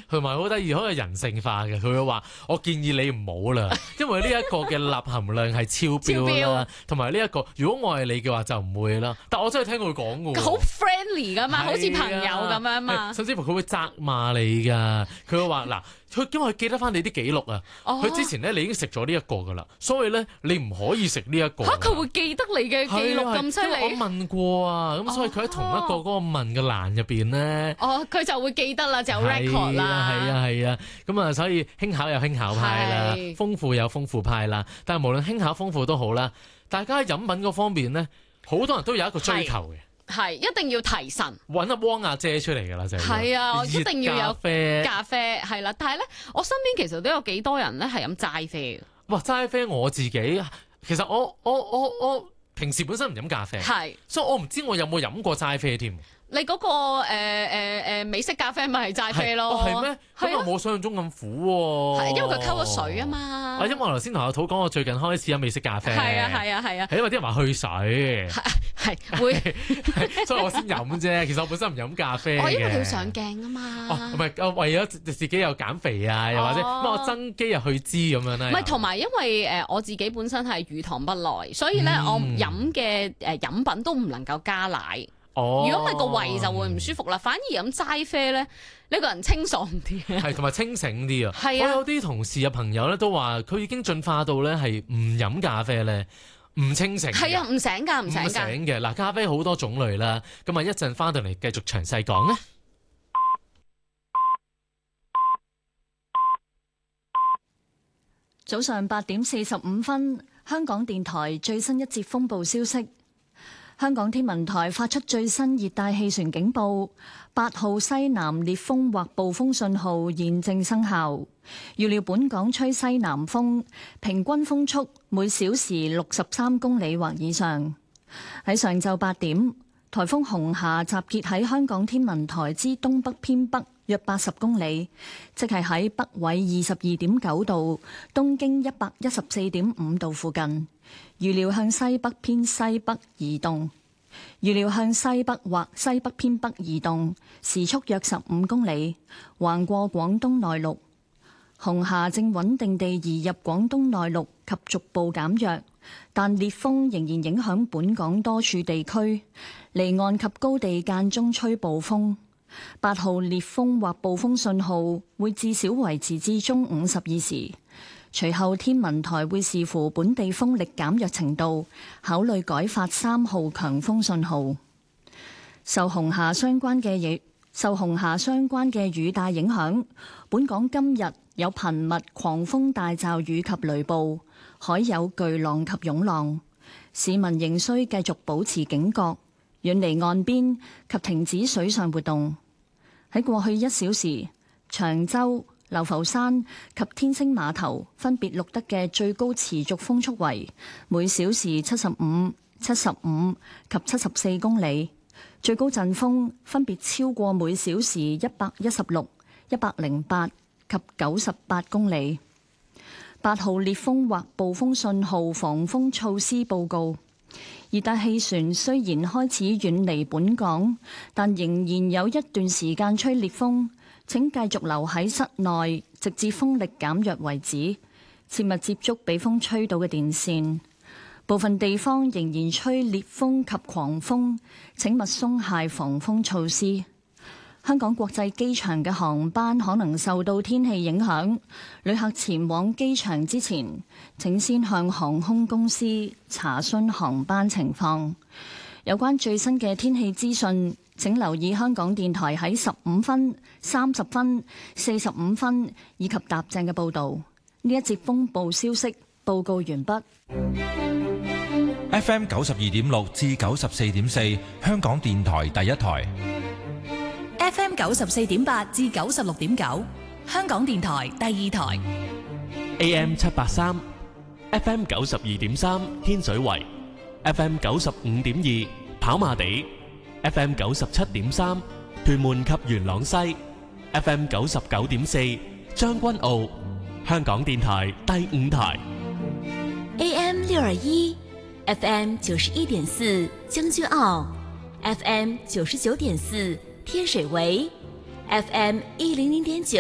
同埋好得意，好有人性化嘅。佢會話：我建議你唔好啦，因為呢一個嘅鈉含量係超標啦，同埋呢一個如果我係你嘅話就唔會啦。但我真係聽佢講嘅喎， 好 friendly 噶嘛，好似朋友咁樣嘛。 甚至乎佢會責罵你㗎。佢會話嗱。因為佢記得翻你啲記錄啊，佢之前咧你已經食咗呢一個噶啦，所以咧你唔可以食呢一個。 佢會記得你嘅記錄咁犀利？ 我問過啊，咁所以佢喺同一個嗰個問嘅欄入邊咧， 佢就會記得啦，就有 record 啦。 係啊，咁啊，所以輕巧有輕巧派啦，豐富有豐富派啦。但係無論輕巧豐富都好啦，大家喺飲品嗰方面咧，好多人都有一個追求嘅。 係一定要提神， 揾阿汪阿姐出嚟㗎啦，就係啊，一定要有咖啡係啦。但係咧，我身邊其實都有幾多人咧係飲齋啡嘅。 哇，齋啡我自己其實我平時本身唔飲咖啡，係，所以我唔知我有冇飲過齋啡添。 你嗰個美式咖啡咪係齋啡咯？ 係咩？咁我冇想象中咁苦喎。 係因為佢溝咗水啊嘛。 因為我頭先同阿土講，我最近開始飲美式咖啡。係啊。係因為啲人話去水。 係會， 所以我先飲啫。其實我本身唔飲咖啡嘅。 因為佢要上鏡啊嘛。 唔係，為咗自己又減肥啊，又或者我增肌又去脂咁樣咧。 唔係，同埋因為我自己本身係乳糖不耐，所以咧我飲嘅飲品都唔能夠加奶。如果唔係個胃就會唔舒服啦，反而飲齋啡咧，呢個人清爽啲， 係同埋清醒啲啊！ 係啊， 我有啲同事啊朋友咧都話，佢已經進化到咧係唔飲咖啡咧，唔清醒。 係啊，唔醒㗎，唔醒嘅。嗱，咖啡好多種類啦，咁啊一陣翻到嚟繼續詳細講啊！ 早上8:45，香港電台最新一節風暴消息。香港天文台發出最新熱帶氣旋警報，8號西南烈風或暴風信號現正生效。預料本港吹西南風，平均風速每小時63公里或以上。喺上晝8點，颱風紅霞集結喺香港天文台之東北偏北約80公里，即係喺北緯22.9度、東經114.5度附近。預料向西北偏西北移動，預料向西北或西北偏北移動，時速約15公里，橫過廣東內陸。紅霞正穩定地移入廣東內陸及逐步減弱，但烈風仍然影響本港多處地區，離岸及高地間中吹暴風。8號烈風或暴風信號會至少維持至中午12時。隨後天文台會視乎本地風力減弱程度，考慮改發3號強風信號。受紅霞相關嘅雨帶影響，本港今日有頻密狂風大驟雨及雷暴，海有巨浪及湧浪。市民仍需繼續保持警覺，遠離岸邊及停止水上活動。喺過去1小時，長洲、流浮山及天星碼頭分別錄得嘅最高持續風速為每小時75、75及74公里，最高陣風分別超過每小時116、108及98公里。8號烈風或暴風信號防風措施報告。熱帶氣旋雖然開始遠離本港，但仍然有一段時間吹烈風。請繼續留喺室內，直至風力減弱為止。切勿接觸被風吹到嘅電線。部分地方仍然吹烈風及狂風，請勿鬆懈防風措施。香港國際機場嘅航班可能受到天氣影響，旅客前往機場之前，請先向航空公司查詢航班情況。有關最新嘅天氣資訊，請留意香港電台喺15分、30分、45分以及踏正嘅報導。呢一節風暴消息報告完畢。 FM 92.6至94.4，香港電台第一台。 FM 94.8至96.9，香港電台第二台。 AM 783 FM 92.3，天水圍。FM 95.2，跑馬地。FM 97.3，屯門及元朗西。FM 99.4，將軍澳。香港電台第五台。 AM 621 FM 91.4，將軍澳。FM 99.4，天水圍。FM 100.9